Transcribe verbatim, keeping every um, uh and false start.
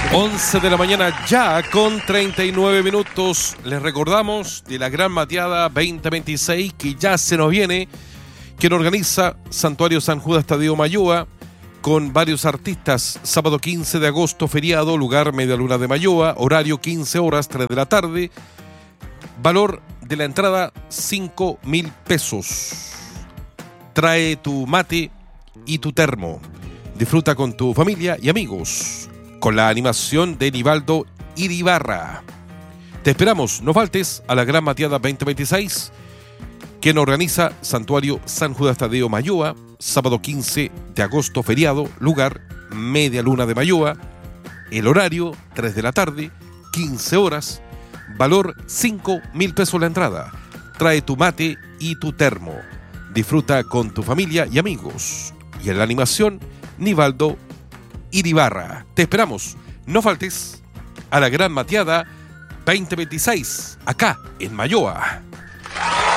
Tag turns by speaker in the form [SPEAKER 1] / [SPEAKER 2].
[SPEAKER 1] once de la mañana ya con treinta y nueve minutos. Les recordamos de la Gran Mateada veinte veintiséis que ya se nos viene, quien organiza Santuario San Judas Tadeo Mayoa con varios artistas. Sábado quince de agosto, feriado, lugar Media Luna de Mayoa, horario quince horas, tres de la tarde. Valor de la entrada cinco mil pesos. Trae tu mate y tu termo. Disfruta con tu familia y amigos con la animación de Nivaldo Iribarra. Te esperamos, no faltes a la Gran Mateada veinte veintiséis, quien organiza Santuario San Judas Tadeo Mayoa, sábado quince de agosto, feriado, lugar Media Luna de Mayoa, el horario tres de la tarde, quince horas, valor cinco mil pesos la entrada. Trae tu mate y tu termo. Disfruta con tu familia y amigos. Y en la animación, Nivaldo Iribarra. Te esperamos, no faltes a la Gran Mateada veinte veintiséis, acá en Mayoa.